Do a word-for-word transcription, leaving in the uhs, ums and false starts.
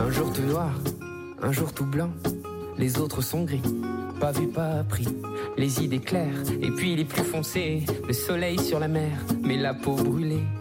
Un jour tout noir, un jour tout blanc, les autres sont gris, pas vu, pas appris. Les idées claires, et puis les plus foncées, le soleil sur la mer, mais la peau brûlée.